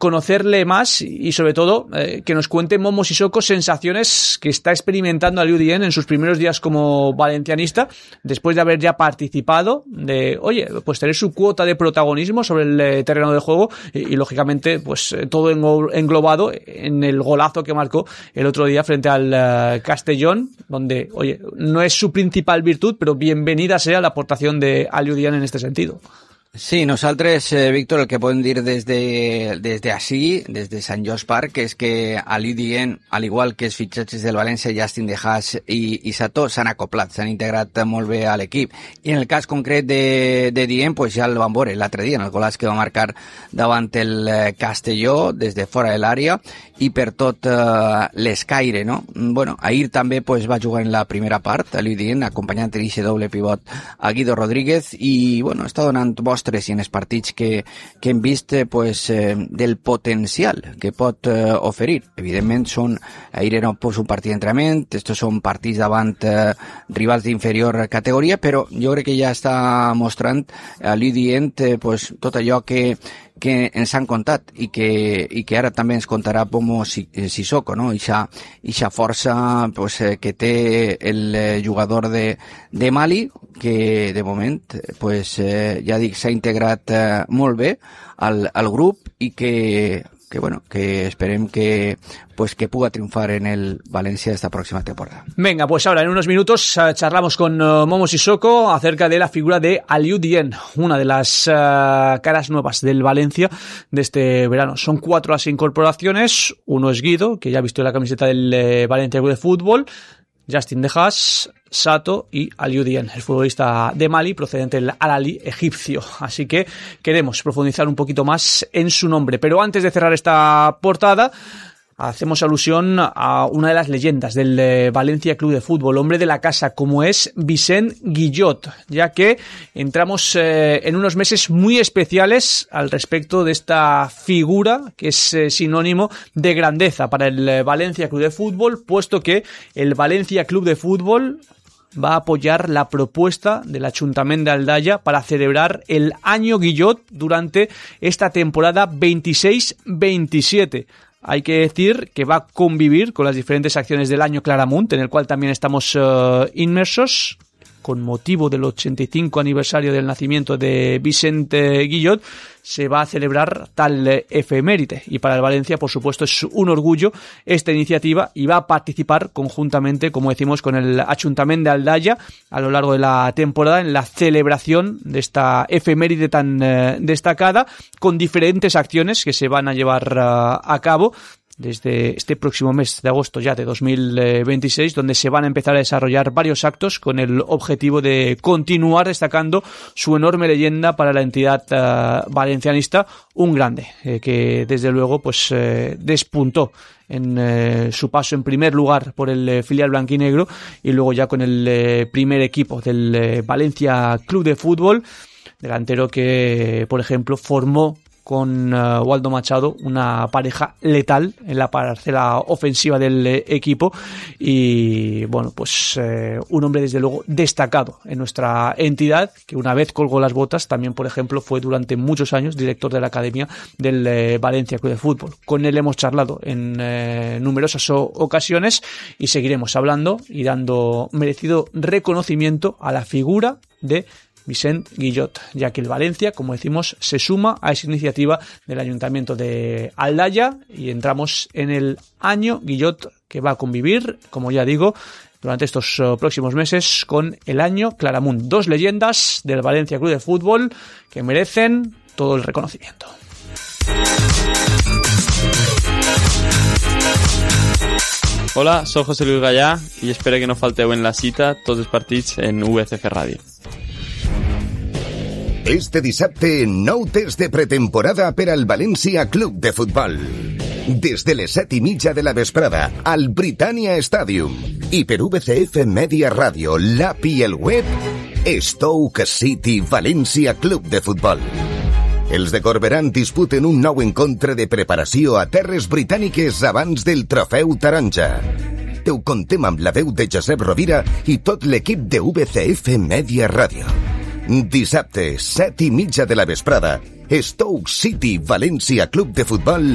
conocerle más y sobre todo que nos cuente Momo Sissoko sensaciones que está experimentando Aliou Dieng en sus primeros días como valencianista, después de haber ya participado, de pues tener su cuota de protagonismo sobre el terreno de juego y lógicamente pues todo englobado en el golazo que marcó el otro día frente al Castellón, donde no es su principal virtud, pero bienvenida sea la aportación de Aliou Dieng en este sentido. Sí, nosaltres, Víctor, el que podem dir des de Sant Joan Park, és que Aliou Dieng, al igual que els fitxatges del València, Justin De Haas i Sato, s'han acoplat, s'han integrat molt bé a l'equip. I en el cas concret de Dieng, pues ja el vam veure l'altre dia, en el golaç que va marcar davant el Castelló, des de fora de l'àrea, i per tot l'escaire, no? Bueno, ahir també pues, va jugar en la primera part, Aliou Dieng, acompanyant en aquest doble pivot a Guido Rodríguez, i bueno, està donant i en els partits que hem vist pues, del potencial que pot oferir. Evidentment, ahir era pues, un partit d'entrenament, estos són partits davant rivals d'inferior categoria, però jo crec que ja està mostrant a Aliou Dieng pues, tot allò que ens han contat i que ara també ens contarà Momo Sissoko, no? Ixa força pues, que té el jugador de Mali, que de moment pues, ja dic, s'ha integrat molt bé al grup i que esperem que pueda triunfar en el Valencia esta próxima temporada. Venga, pues ahora en unos minutos charlamos con Momo Sissoko acerca de la figura de Aliou Dieng, una de las caras nuevas del Valencia de este verano. Son 4 las incorporaciones, uno es Guido, que ya vistió la camiseta del Valencia Club de Fútbol, Justin De Haas, Sato y Aliou Dieng, el futbolista de Mali procedente del Al-Ahly egipcio. Así que queremos profundizar un poquito más en su nombre. Pero antes de cerrar esta portada, hacemos alusión a una de las leyendas del Valencia Club de Fútbol, hombre de la casa, como es Vicent Guillot, ya que entramos en unos meses muy especiales al respecto de esta figura que es sinónimo de grandeza para el Valencia Club de Fútbol, puesto que el Valencia Club de Fútbol va a apoyar la propuesta del Ayuntamiento de Aldaya para celebrar el año Guillot durante esta temporada 26-27. Hay que decir que va a convivir con las diferentes acciones del año Claramunt, en el cual también estamos inmersos, con motivo del 85 aniversario del nacimiento de Vicente Guillot. Se va a celebrar tal efeméride y para el Valencia, por supuesto, es un orgullo esta iniciativa y va a participar conjuntamente, como decimos, con el Ayuntamiento de Aldaya a lo largo de la temporada en la celebración de esta efeméride tan destacada, con diferentes acciones que se van a llevar a cabo desde este próximo mes de agosto ya de 2026, donde se van a empezar a desarrollar varios actos con el objetivo de continuar destacando su enorme leyenda para la entidad valencianista, un grande que desde luego pues despuntó en su paso en primer lugar por el filial blanquinegro y luego ya con el primer equipo del Valencia Club de Fútbol, delantero que por ejemplo formó con Waldo Machado una pareja letal en la parcela ofensiva del equipo y bueno, pues un hombre desde luego destacado en nuestra entidad, que una vez colgó las botas también por ejemplo fue durante muchos años director de la academia del Valencia Club de Fútbol. Con él hemos charlado en numerosas ocasiones y seguiremos hablando y dando merecido reconocimiento a la figura de Vicent Guillot, ya que el Valencia, como decimos, se suma a esa iniciativa del Ayuntamiento de Aldaya y entramos en el año Guillot, que va a convivir, como ya digo, durante estos próximos meses con el año Claramunt. 2 leyendas del Valencia Club de Fútbol que merecen todo el reconocimiento. Hola, soy José Luis Gallà y espero que no falteu en la cita tots els partits en VCF Ràdio. Este dissabte, nou test de pretemporada per al València Club de Futbol. Des de les 7:30 de la vesprada, al Britannia Stadium. I per VCF Media Ràdio, l'app i el web, Stoke City València Club de Futbol. Els de Corberán disputen un nou encontre de preparació a terres britàniques abans del Trofeu Taronja. Ho contem amb la veu de Josep Rovira i tot l'equip de VCF Media Ràdio. Dissabte, 7:30 de la vesprada, Stoke City València Club de Futbol